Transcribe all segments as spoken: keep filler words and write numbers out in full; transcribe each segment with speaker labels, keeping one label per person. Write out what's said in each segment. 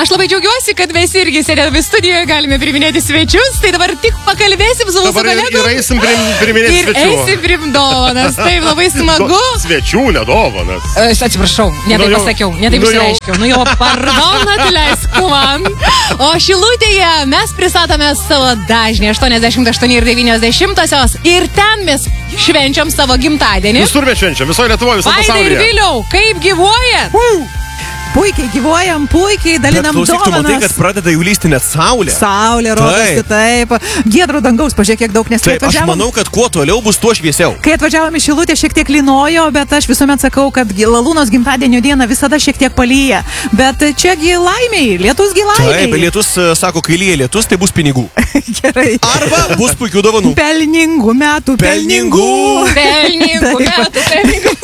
Speaker 1: aš labai džiaugiuosi, kad mes irgi sėdėdami studijoje galime priminėti svečius, tai dabar tik pakalbėsim su mūsų kolegom.
Speaker 2: Dabar ir eisim prim, priminėti
Speaker 1: ir
Speaker 2: svečių.
Speaker 1: Ir eisim prim dovanas, taip labai smagu.
Speaker 2: Do, svečių, ne dovanas.
Speaker 1: Aš atsiprašau, netaip
Speaker 2: nu
Speaker 1: pasakiau, netaip
Speaker 2: nu
Speaker 1: išsireiškiau. Nu jau, pardon, atleisk man. O Šilutėje mes pristatome savo dažnį aštuoniasdešimt aštuoni ir devyniasdešimtosios ir ten mes švenčiam savo gimtadienį.
Speaker 2: Visur mes švenčiam, visoje Lietuvoje, visam
Speaker 1: Vaidai
Speaker 2: pasaulyje.
Speaker 1: ir Viliau, kaip gyvuojat?
Speaker 3: Uh! Puikiai gyvuojam, puikiai dalinam
Speaker 4: bet, klausyk,
Speaker 3: dovanas.
Speaker 4: tu matai, kad pradeda jau lysti net saulė.
Speaker 3: Saulė, rodosi, taip. Giedro dangaus, pažiūrėk, kiek daug, nes kai
Speaker 4: Taip, aš
Speaker 3: atvažiavom...
Speaker 4: manau, kad kuo toliau bus, tuo šviesiau.
Speaker 3: Kai atvažiavom į Šilutę, šiek tiek lynojo, bet aš visuomet sakau, kad Lalūnos gimtadienio dieną visada šiek tiek palyja. Bet čiagi laimiai, lietus gi laimiai.
Speaker 4: Taip, lietus, sako, kai lyja lietus, tai bus pinigų.
Speaker 3: Gerai.
Speaker 4: Arba bus puikių dovanų.
Speaker 3: Pelningų metų, pelningų.
Speaker 1: Pelningų metų, pelningų.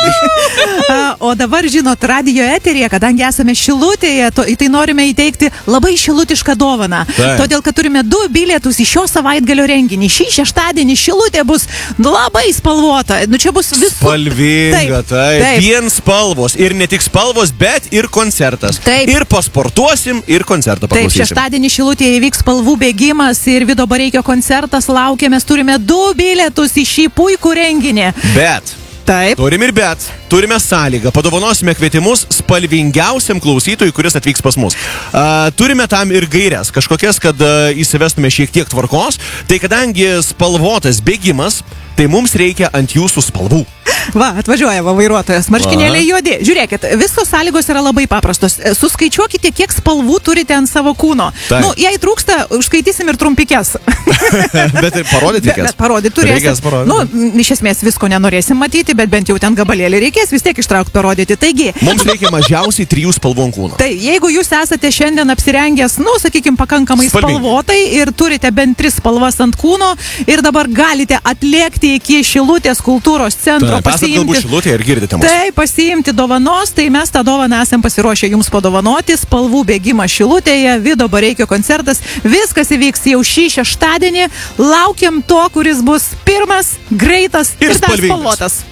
Speaker 3: O dabar, žinot, radijo eterija, kadangi esame Šilutėje, to, tai norime įteikti labai šilutišką dovaną.
Speaker 4: Taip.
Speaker 3: Todėl, kad turime du bilietus į šio savaitgalio renginį. Šį šeštadienį Šilutė bus labai spalvota. Nu, čia bus visų...
Speaker 4: Spalvinga, taip. taip. Vien spalvos. Ir ne tik spalvos, bet ir koncertas.
Speaker 3: Taip.
Speaker 4: Ir pasportuosim, ir koncertą
Speaker 3: Taip,
Speaker 4: paklausysim.
Speaker 3: šeštadienį Šilutėje įvyks spalvų bėgimas ir Vido Bareikio koncertas laukia. Mes turime du bilietus į šį puikų renginį.
Speaker 4: Bet...
Speaker 3: Taip.
Speaker 4: Turim ir bet. Turime sąlygą. Padovanosime kvietimus spalvingiausiam klausytojui, kuris atvyks pas mus. Uh, turime tam ir gairias, kažkokias, kad uh, įsivestume šiek tiek tvarkos. Tai kadangi spalvotas bėgimas, tai mums reikia ant jūsų spalvų.
Speaker 3: Va, atvažiuoja va, vairuotojas. Marškinėliai juodi. Žiūrėkit, visos sąlygos yra labai paprastos. Suskaičiuokite, kiek spalvų turite ant savo kūno.
Speaker 4: Taip.
Speaker 3: Nu, jei trūksta, užskaitysim ir trumpikės.
Speaker 4: Bet ir parodyti
Speaker 3: Bet, bet parodyti turėsim. Nu, iš esmės visko nenorėsim matyti, bet bent jau ten gabalėlį reikės vis tiek ištraukti parodyti. Taigi,
Speaker 4: mums reikia mažiausiai trijų spalvų ant kūno.
Speaker 3: Tai jeigu jūs esate šiandien apsirengęs, nu, sakykime, pakankamai
Speaker 4: Spalvingai.
Speaker 3: spalvotai ir turite bent tris spalvas ant kūno ir dabar galite atlėkti iki Šilutės kultūros centro,
Speaker 4: Taip, esat galbūt Šilutėje ir girdite mus.
Speaker 3: Tai pasiimti dovanos, tai mes tą dovaną esam pasiruošę jums padovanoti. Spalvų bėgimas Šilutėje, Vido Bareikio koncertas. Viskas įvyks jau šį šeštadienį. Laukiam to, kuris bus pirmas, greitas
Speaker 4: Ir
Speaker 3: ir dar
Speaker 4: spalvingas.
Speaker 3: spalvotas.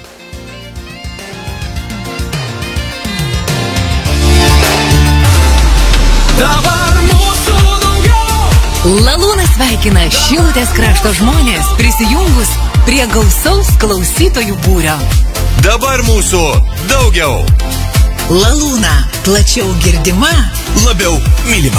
Speaker 5: Dabar mūsų daugiau.
Speaker 1: Lalūnas sveikina Šilutės krašto žmonės prisijungus prie gausaus klausytojų būrio.
Speaker 5: Dabar mūsų daugiau.
Speaker 1: Lalūna plačiau girdima,
Speaker 5: Labiau mylima.